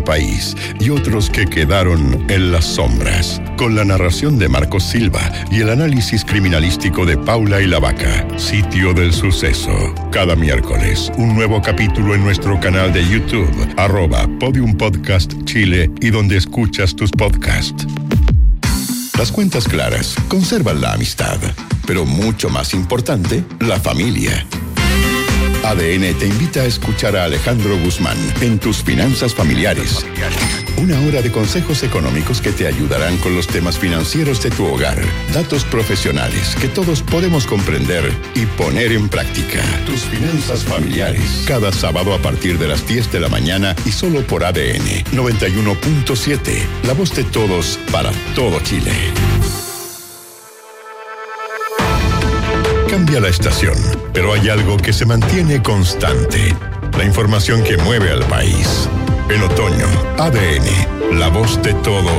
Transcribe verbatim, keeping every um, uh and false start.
país y otros que quedaron en las sombras. Con la narración de Marcos Silva y el análisis criminalístico de Paula y la Vaca. Sitio del Suceso. Cada miércoles, un nuevo capítulo en nuestro canal de YouTube, arroba Podium Podcast Chile y donde escuchas tus podcasts. Las cuentas claras conservan la amistad, pero mucho más importante, la familia. A D N te invita a escuchar a Alejandro Guzmán en Tus Finanzas Familiares. Una hora de consejos económicos que te ayudarán con los temas financieros de tu hogar. Datos profesionales que todos podemos comprender y poner en práctica. Tus Finanzas Familiares. Cada sábado a partir de las diez de la mañana y solo por A D N noventa y uno punto siete. La voz de todos para todo Chile. Cambia la estación, pero hay algo que se mantiene constante. La información que mueve al país. En otoño, A D N, la voz de todos.